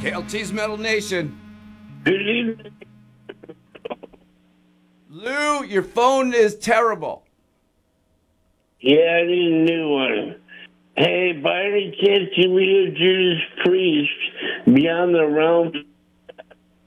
KLT's Metal Nation. Good evening. Lou, your phone is terrible. Yeah, I need a new one. Hey, by any chance, you read Judas Priest, Beyond the Realms